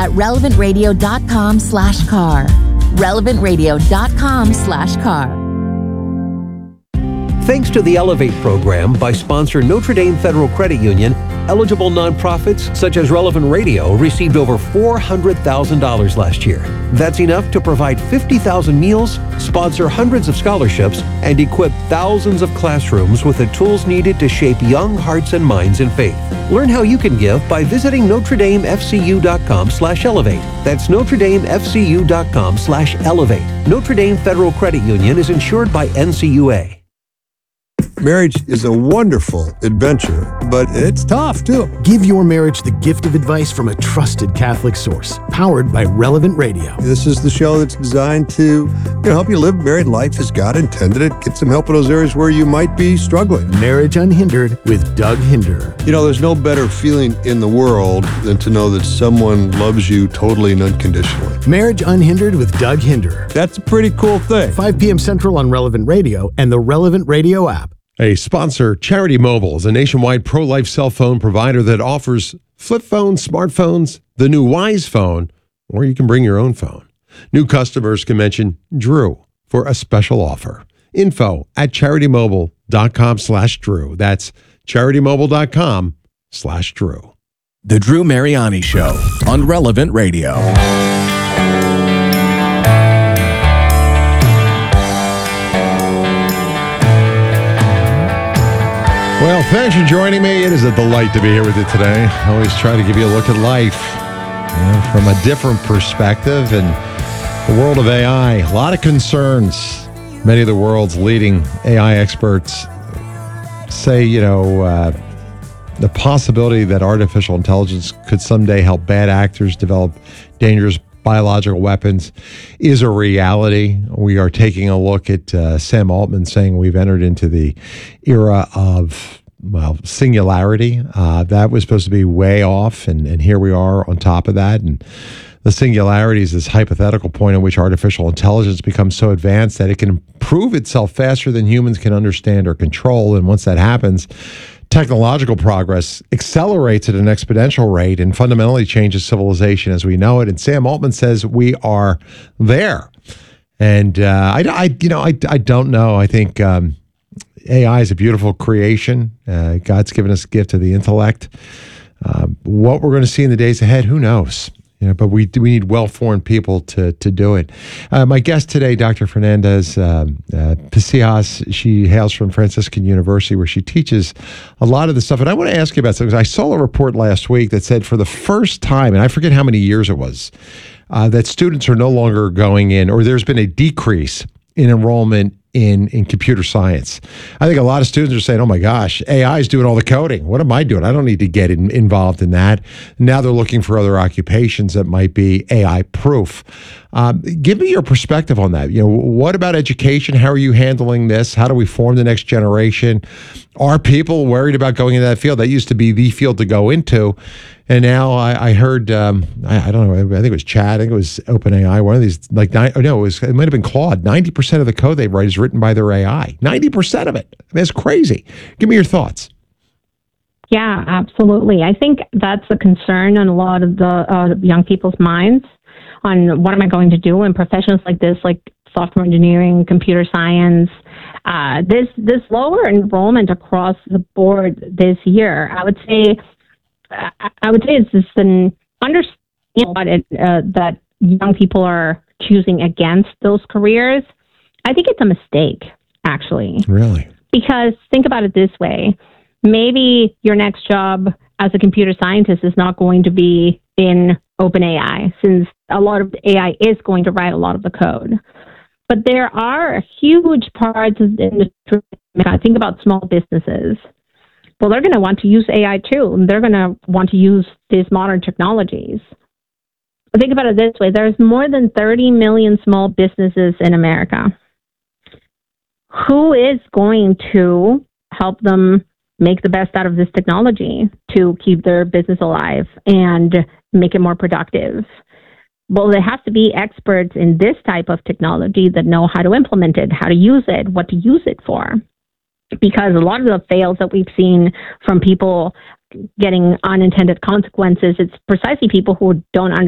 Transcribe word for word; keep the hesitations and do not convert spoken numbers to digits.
at relevantradio.com slash car. relevantradio.com slash car. Thanks to the Elevate program by sponsor Notre Dame Federal Credit Union, eligible nonprofits such as Relevant Radio received over four hundred thousand dollars last year. That's enough to provide fifty thousand meals, sponsor hundreds of scholarships, and equip thousands of classrooms with the tools needed to shape young hearts and minds in faith. Learn how you can give by visiting NotreDameFCU.com slash elevate. That's NotreDameFCU.com slash elevate. Notre Dame Federal Credit Union is insured by N C U A. Marriage is a wonderful adventure, but it's tough, too. Give your marriage the gift of advice from a trusted Catholic source, powered by Relevant Radio. This is the show that's designed to you know, help you live married life as God intended it, get some help in those areas where you might be struggling. Marriage Unhindered with Doug Hinder. You know, there's no better feeling in the world than to know that someone loves you totally and unconditionally. Marriage Unhindered with Doug Hinder. That's a pretty cool thing. five p.m. Central on Relevant Radio and the Relevant Radio app. A sponsor, Charity Mobile, is a nationwide pro-life cell phone provider that offers flip phones, smartphones, the new Wise phone, or you can bring your own phone. New customers can mention Drew for a special offer. Info at CharityMobile.com slash Drew. That's CharityMobile.com slash Drew. The Drew Mariani Show on Relevant Radio. Well, thanks for joining me. It is a delight to be here with you today. I always try to give you a look at life, you know, from a different perspective. And the world of A I, a lot of concerns. Many of the world's leading A I experts say, you know, uh, the possibility that artificial intelligence could someday help bad actors develop dangerous biological weapons is a reality. We are taking a look at uh, Sam Altman saying we've entered into the era of, well, singularity. Uh, that was supposed to be way off, and, and here we are on top of that. And the singularity is this hypothetical point at which artificial intelligence becomes so advanced that it can improve itself faster than humans can understand or control. And once that happens, technological progress accelerates at an exponential rate and fundamentally changes civilization as we know it. And Sam Altman says we are there. And uh, I, I, you know, I, I don't know. I think um, A I is a beautiful creation. Uh, God's given us a gift of the intellect. Uh, what we're going to see in the days ahead, who knows? You know, but we we need well-formed people to to do it. Uh, my guest today, Doctor Fernandez um, uh, Pasillas, she hails from Franciscan University, where she teaches a lot of the stuff. And I want to ask you about something. I saw a report last week that said for the first time, and I forget how many years it was, uh, that students are no longer going in, or there's been a decrease in enrollment in, in computer science. I think a lot of students are saying, oh my gosh, A I is doing all the coding. What am I doing? I don't need to get in, involved in that. Now they're looking for other occupations that might be A I proof. Um, give me your perspective on that. You know, what about education? How are you handling this? How do we form the next generation? Are people worried about going into that field? That used to be the field to go into. And now I, I heard, um, I, I don't know, I think it was Chad, I think it was OpenAI, one of these, like, nine, oh no, it, was, it might have been Claude. ninety percent of the code they write is written by their A I. ninety percent of it. I mean, it's crazy. Give me your thoughts. Yeah, absolutely. I think that's a concern on a lot of the uh, young people's minds on what am I going to do in professions like this, like software engineering, computer science. Uh, this, this lower enrollment across the board this year, I would say, I would say it's just an understanding uh, that young people are choosing against those careers. I think it's a mistake, actually. Really? Because think about it this way. Maybe your next job as a computer scientist is not going to be in OpenAI, since a lot of A I is going to write a lot of the code. But there are huge parts of the industry. Think about small businesses. Well, they're going to want to use A I too, and they're going to want to use these modern technologies. Think about it this way. There's more than thirty million small businesses in America. Who is going to help them make the best out of this technology to keep their business alive and make it more productive? Well, there has to be experts in this type of technology that know how to implement it, how to use it, what to use it for. Because a lot of the fails that we've seen from people getting unintended consequences, it's precisely people who don't understand